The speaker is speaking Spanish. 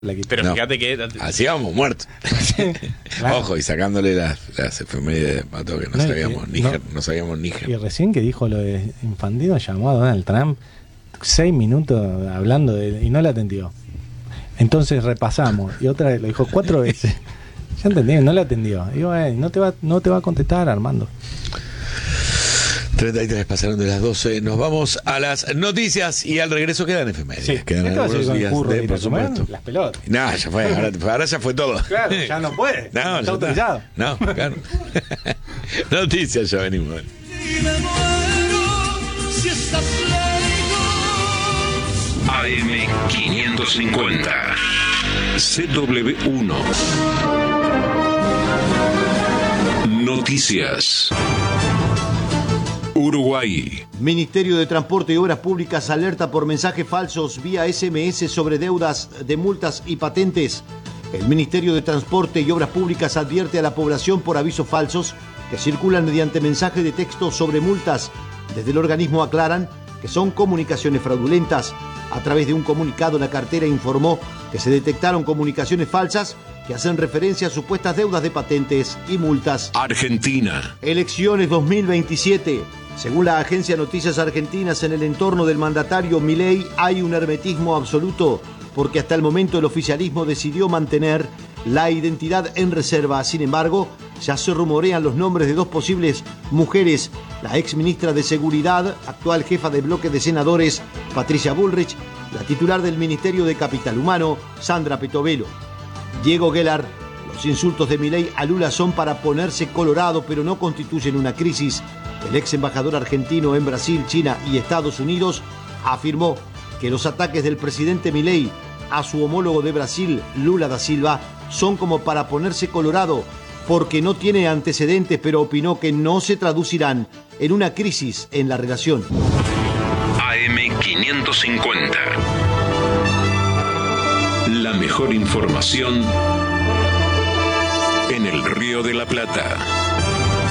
Pero No. fíjate que... Así vamos muertos. Claro. Ojo, y sacándole las efemérides de Pato que no No, sabíamos no. Níger, no sabíamos Níger. Y recién que dijo lo de Infantino, llamó a Donald Trump 6 minutos hablando y no le atendió. Entonces repasamos y otra vez lo dijo 4 veces. Ya entendí, no le atendió. Y bueno, no te va a contestar, Armando. 33 pasaron de las 12. Nos vamos a las noticias y al regreso quedan efemérides. Quedan ¿Qué te vas a algunos hacer con el días curro de, de ir por a comer? supuesto. Las pelotas. No, ya fue, ahora ya fue todo. Claro, ya no puede. No, Está ya está. autorizado. No, claro. Noticias, ya venimos. Y me muero si estás lejos. AM550 CW1 Noticias. Uruguay. Ministerio de Transporte y Obras Públicas alerta por mensajes falsos vía SMS sobre deudas de multas y patentes. El Ministerio de Transporte y Obras Públicas advierte a la población por avisos falsos que circulan mediante mensaje de texto sobre multas. Desde el organismo aclaran que son comunicaciones fraudulentas. A través de un comunicado, la cartera informó que se detectaron comunicaciones falsas que hacen referencia a supuestas deudas de patentes y multas. Argentina. Elecciones 2027. Según la agencia Noticias Argentinas, en el entorno del mandatario Milei hay un hermetismo absoluto, porque hasta el momento el oficialismo decidió mantener la identidad en reserva. Sin embargo, ya se rumorean los nombres de 2 posibles mujeres: la ex ministra de Seguridad, actual jefa del bloque de senadores, Patricia Bullrich, la titular del Ministerio de Capital Humano, Sandra Petovelo. Diego Guelar: los insultos de Milei a Lula son para ponerse colorado, pero no constituyen una crisis. El ex embajador argentino en Brasil, China y Estados Unidos afirmó que los ataques del presidente Milei a su homólogo de Brasil, Lula da Silva, son como para ponerse colorado, porque no tiene antecedentes, pero opinó que no se traducirán en una crisis en la relación. AM550 La mejor información en el Río de la Plata.